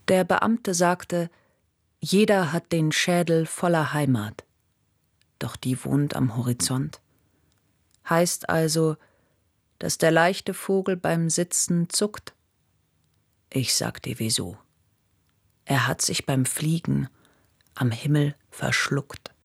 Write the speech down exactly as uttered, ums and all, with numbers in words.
Der Beamte sagte, jeder hat den Schädel voller Heimat. Doch die wohnt am Horizont. Heißt also, dass der leichte Vogel beim Sitzen zuckt? Ich sag dir wieso. Er hat sich beim Fliegen am Himmel verschluckt.